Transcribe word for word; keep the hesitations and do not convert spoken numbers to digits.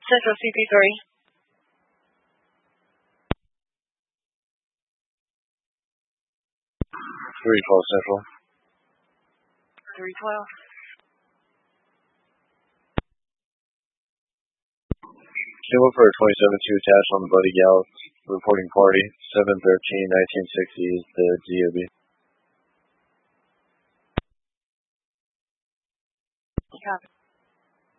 Central C P three. three twelve Central. three twelve. Symbol for twenty-seven two attached on the Buddy Gallup reporting party. seven thirteen nineteen sixty is the D O B. Copy.